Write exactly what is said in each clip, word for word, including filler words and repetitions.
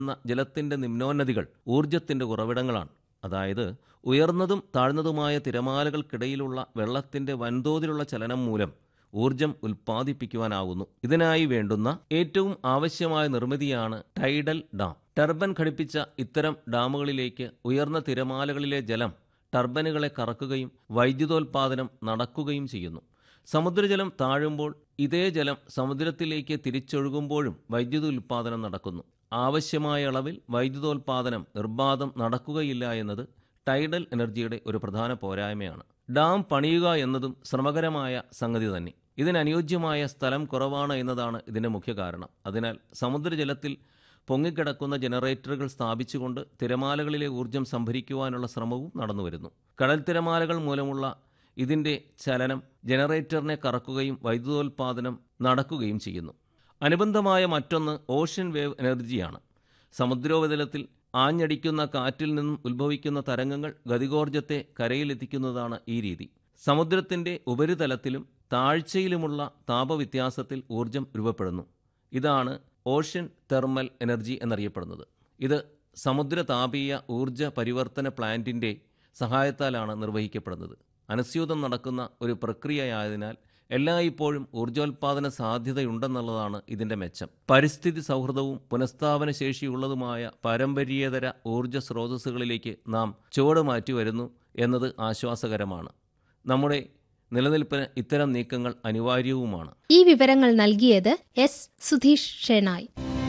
ജലത്തിന്റെ നിമ്നോന്നതികൾ ഊർജത്തിന്റെ ഉറവിടങ്ങളാണ്. അതായത് ഉയർന്നതും താഴ്ന്നതുമായ തിരമാലകൾക്കിടയിലുള്ള വെള്ളത്തിന്റെ വൻതോതിലുള്ള ചലനം മൂലം ഊർജം ഉൽപ്പാദിപ്പിക്കുവാനാകുന്നു. ഇതിനായി വേണ്ടുന്ന ഏറ്റവും ആവശ്യമായ നിർമ്മിതിയാണ് ടൈഡൽ ഡാം. ടർബൻ ഘടിപ്പിച്ച ഇത്തരം ഡാമുകളിലേക്ക് ഉയർന്ന തിരമാലകളിലെ ജലം ടർബനുകളെ കറക്കുകയും വൈദ്യുതോൽപാദനം നടക്കുകയും ചെയ്യുന്നു. സമുദ്രജലം താഴുമ്പോൾ ഇതേ ജലം സമുദ്രത്തിലേക്ക് തിരിച്ചൊഴുകുമ്പോഴും വൈദ്യുത ഉൽപാദനം നടക്കുന്നു. ആവശ്യമായ അളവിൽ വൈദ്യുതോൽപാദനം നിർബാധം നടക്കുകയില്ല എന്നത് ടൈഡൽ എനർജിയുടെ ഒരു പ്രധാന പോരായ്മയാണ്. ഡാം പണിയുക എന്നതും ശ്രമകരമായ സംഗതി തന്നെ. ഇതിനനുയോജ്യമായ സ്ഥലം കുറവാണ് എന്നതാണ് ഇതിൻ്റെ മുഖ്യ കാരണം. അതിനാൽ സമുദ്രജലത്തിൽ പൊങ്ങിക്കിടക്കുന്ന ജനറേറ്ററുകൾ സ്ഥാപിച്ചുകൊണ്ട് തിരമാലകളിലെ ഊർജം സംഭരിക്കുവാനുള്ള ശ്രമവും നടന്നുവരുന്നു. കടൽ തിരമാലകൾ മൂലമുള്ള ഇതിൻ്റെ ചലനം ജനറേറ്ററിനെ കറക്കുകയും വൈദ്യുതോൽപാദനം നടക്കുകയും ചെയ്യുന്നു. അനുബന്ധമായ മറ്റൊന്ന് ഓഷ്യൻ വേവ് എനർജിയാണ്. സമുദ്രോപരിതലത്തിൽ ആഞ്ഞടിക്കുന്ന കാറ്റിൽ നിന്നും ഉത്ഭവിക്കുന്ന തരംഗങ്ങൾ ഗതികോർജത്തെ കരയിലെത്തിക്കുന്നതാണ് ഈ രീതി. സമുദ്രത്തിൻ്റെ ഉപരിതലത്തിലും താഴ്ചയിലുമുള്ള താപവ്യത്യാസത്തിൽ ഊർജം രൂപപ്പെടുന്നു. ഇതാണ് ഓഷ്യൻ തെർമൽ എനർജി എന്നറിയപ്പെടുന്നത്. ഇത് സമുദ്ര താപീയ ഊർജ പരിവർത്തന പ്ലാന്റിൻ്റെ സഹായത്താലാണ് നിർവഹിക്കപ്പെടുന്നത്. അനുസ്യൂതം നടക്കുന്ന ഒരു പ്രക്രിയയായതിനാൽ എല്ലായ്പ്പോഴും ഊർജോൽപാദന സാധ്യതയുണ്ടെന്നുള്ളതാണ് ഇതിൻ്റെ മെച്ചം. പരിസ്ഥിതി സൗഹൃദവും പുനഃസ്ഥാപന ശേഷിയുള്ളതുമായ പാരമ്പര്യേതര ഊർജ സ്രോതസ്സുകളിലേക്ക് നാം ചുവട് മാറ്റി വരുന്നു എന്നത് ആശ്വാസകരമാണ്. നമ്മുടെ നിലനിൽപ്പിന് ഇത്തരം നീക്കങ്ങൾ അനിവാര്യവുമാണ്. ഈ വിവരങ്ങൾ നൽകിയത് S Sudheesh Shenoy.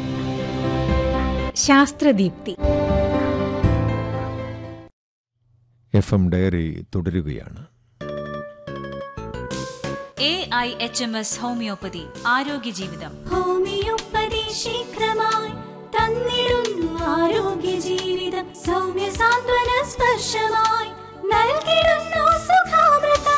ശാസ്ത്രദീപ്തി F M diary തുടരുകയാണ്. A I H M S homeopathy ആരോഗ്യ ജീവിതം. ഹോമിയോപ്പതി ശീഘ്രമായി തന്നിടുന്നു ആരോഗ്യ ജീവിതം. സൗമ്യ സാന്ത്വന സ്പർശമായി നൽകിടുന്നു സുഖാമൃതം.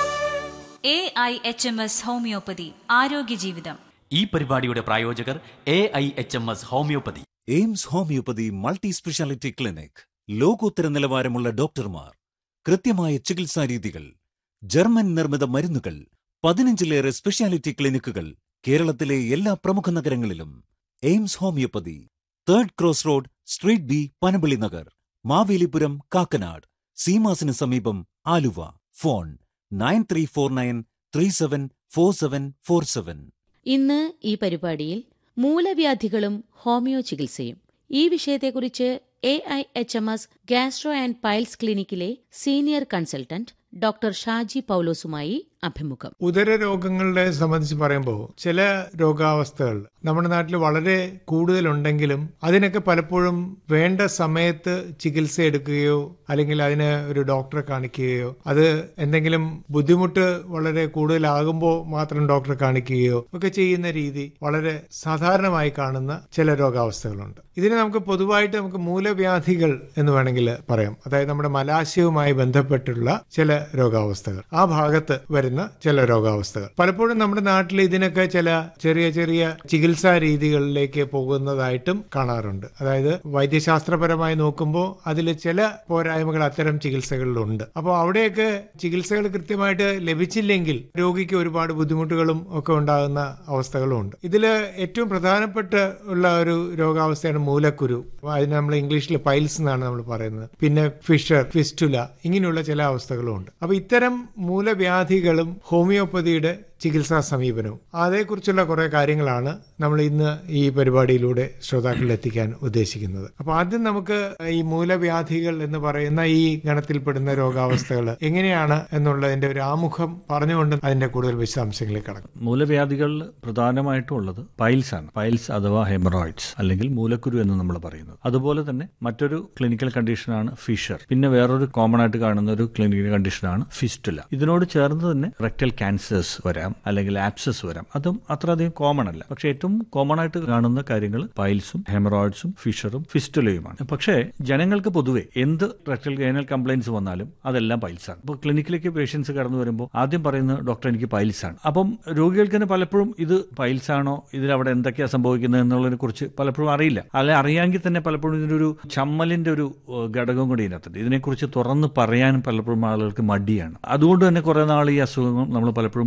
A I H M S homeopathy ആരോഗ്യ ജീവിതം. ഈ പരിപാടിയുടെ പ്രായോജകർ A I H M S homeopathy. AIIMS homeopathy multi speciality clinic. ലോകോത്തര നിലവാരമുള്ള ഡോക്ടർമാർ, കൃത്യമായ ചികിത്സാ രീതികൾ, ജർമ്മൻ നിർമ്മിത മരുന്നുകൾ, പതിനഞ്ചിലേറെ സ്പെഷ്യാലിറ്റി ക്ലിനിക്കുകൾ കേരളത്തിലെ എല്ലാ പ്രമുഖ നഗരങ്ങളിലും. AIIMS homeopathy, third cross road, street B, Panampilly Nagar, Mavelipuram, Kakkanad. സീമാസിന് സമീപം, Aluva. Phone nine three four nine three seven four seven four seven. ഇന്ന് ഈ പരിപാടിയിൽ മൂലവ്യാധികളും ഹോമിയോ ചികിത്സയും ഈ വിഷയത്തെക്കുറിച്ച് A I H M S gastro and piles ക്ലിനിക്കിലെ senior consultant doctor Shaji പൗലോസുമായി അഭിമുഖം. ഉദരരോഗങ്ങളെ സംബന്ധിച്ച് പറയുമ്പോൾ ചില രോഗാവസ്ഥകൾ നമ്മുടെ നാട്ടിൽ വളരെ കൂടുതലുണ്ടെങ്കിലും അതിനൊക്കെ പലപ്പോഴും വേണ്ട സമയത്ത് ചികിത്സ എടുക്കുകയോ അല്ലെങ്കിൽ അതിന് ഒരു ഡോക്ടറെ കാണിക്കുകയോ, അത് എന്തെങ്കിലും ബുദ്ധിമുട്ട് വളരെ കൂടുതലാകുമ്പോൾ മാത്രം ഡോക്ടറെ കാണിക്കുകയോ ഒക്കെ ചെയ്യുന്ന രീതി വളരെ സാധാരണമായി കാണുന്ന ചില രോഗാവസ്ഥകളുണ്ട്. ഇതിന് നമുക്ക് പൊതുവായിട്ട് നമുക്ക് മൂലവ്യാധികൾ എന്ന് വേണമെങ്കിൽ പറയാം. അതായത് നമ്മുടെ മലാശയവുമായി ബന്ധപ്പെട്ടുള്ള ചില രോഗാവസ്ഥകൾ, ആ ഭാഗത്ത് വരുന്ന ചില രോഗാവസ്ഥകൾ. പലപ്പോഴും നമ്മുടെ നാട്ടിൽ ഇതിനൊക്കെ ചില ചെറിയ ചെറിയ ചികിത്സാ രീതികളിലേക്ക് പോകുന്നതായിട്ടും കാണാറുണ്ട്. അതായത് വൈദ്യശാസ്ത്രപരമായി നോക്കുമ്പോൾ അതിൽ ചില പോരായ്മകൾ അത്തരം ചികിത്സകളിലുണ്ട്. അപ്പോൾ അവിടെയൊക്കെ ചികിത്സകൾ കൃത്യമായിട്ട് ലഭിച്ചില്ലെങ്കിൽ രോഗിക്ക് ഒരുപാട് ബുദ്ധിമുട്ടുകളും ഒക്കെ ഉണ്ടാകുന്ന അവസ്ഥകളും ഉണ്ട്. ഇതിൽ ഏറ്റവും പ്രധാനപ്പെട്ട ഉള്ള ഒരു രോഗാവസ്ഥയാണ് മൂലക്കുരു. അതിന് നമ്മൾ ഇംഗ്ലീഷിൽ പൈൽസ് എന്നാണ് നമ്മൾ പറയുന്നത്. പിന്നെ ഫിഷർ, ഫിസ്റ്റുല, ഇങ്ങനെയുള്ള ചില അവസ്ഥകളും ഉണ്ട്. അപ്പൊ ഇത്തരം മൂലവ്യാധികളും ഹോമിയോപ്പതിയുടെ ചികിത്സാ സമീപനവും അതേക്കുറിച്ചുള്ള കുറെ കാര്യങ്ങളാണ് നമ്മൾ ഇന്ന് ഈ പരിപാടിയിലൂടെ ശ്രോതാക്കളിൽ എത്തിക്കാൻ ഉദ്ദേശിക്കുന്നത്. അപ്പൊ ആദ്യം നമുക്ക് ഈ മൂലവ്യാധികൾ എന്ന് പറയുന്ന ഈ ഗണത്തിൽപ്പെടുന്ന രോഗാവസ്ഥകൾ എങ്ങനെയാണ് എന്നുള്ളതിന്റെ ഒരു ആമുഖം പറഞ്ഞുകൊണ്ട് അതിന്റെ കൂടുതൽ വിശദാംശങ്ങളിലേക്ക് കടക്കും. മൂലവ്യാധികൾ പ്രധാനമായിട്ടും ഉള്ളത് പൈൽസ് ആണ്. പൈൽസ് അഥവാ ഹെമറോയിഡ്സ് അല്ലെങ്കിൽ മൂലക്കുരു എന്ന് നമ്മൾ പറയുന്നത്. അതുപോലെ തന്നെ മറ്റൊരു ക്ലിനിക്കൽ കണ്ടീഷനാണ് ഫിഷർ. പിന്നെ വേറൊരു കോമൺ ആയിട്ട് കാണുന്ന ഒരു ക്ലിനിക്കൽ കണ്ടീഷനാണ് ഫിസ്റ്റുല. ഇതിനോട് ചേർന്ന് തന്നെ റെക്ടൽ ക്യാൻസേഴ്സ് വരാം, അല്ലെങ്കിൽ ആപ്സസ് വരാം. അതും അത്രയധികം കോമൺ അല്ല. പക്ഷെ ഏറ്റവും കോമൺ ആയിട്ട് കാണുന്ന കാര്യങ്ങൾ പൈൽസും ഹെമറോയിഡ്സും ഫിഷറും ഫിസ്റ്റുലയുമാണ്. പക്ഷേ ജനങ്ങൾക്ക് പൊതുവെ എന്ത് റെക്ടൽ ഗൈനൽ കംപ്ലൈൻസ് വന്നാലും അതെല്ലാം പൈൽസാണ്. അപ്പോൾ ക്ലിനിക്കിലേക്ക് പേഷ്യൻസ് കടന്നു വരുമ്പോൾ ആദ്യം പറയുന്നത് ഡോക്ടർ എനിക്ക് പൈൽസാണ്. അപ്പം രോഗികൾക്ക് തന്നെ പലപ്പോഴും ഇത് പൈൽസാണോ, ഇതിലവിടെ എന്തൊക്കെയാണ് സംഭവിക്കുന്നത് എന്നുള്ളതിനെ കുറിച്ച് പലപ്പോഴും അറിയില്ല. അല്ലെ അറിയാമെങ്കിൽ തന്നെ പലപ്പോഴും ഇതിനൊരു ചമ്മലിന്റെ ഒരു ഘടകം കൂടി ഇതിനകത്തുണ്ട്. ഇതിനെക്കുറിച്ച് തുറന്ന് പറയാനും പലപ്പോഴും ആളുകൾക്ക് മടിയാണ്. അതുകൊണ്ട് തന്നെ കുറെ നാൾ ഈ അസുഖങ്ങൾ നമ്മൾ പലപ്പോഴും രോഗികൾ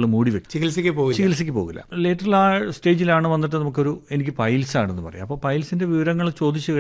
ആളുകൾ മൂടി വെക്കും, ചികിത്സയ്ക്ക് പോകില്ല ചികിത്സയ്ക്ക് പോകില്ല. ലേറ്റർ ആ സ്റ്റേജിലാണ് വന്നിട്ട് നമുക്കൊരു എനിക്ക് പൈൽസ് ആണെന്ന് പറയാം. അപ്പോൾ പൈൽസിന്റെ വിവരങ്ങൾ ചോദിച്ചു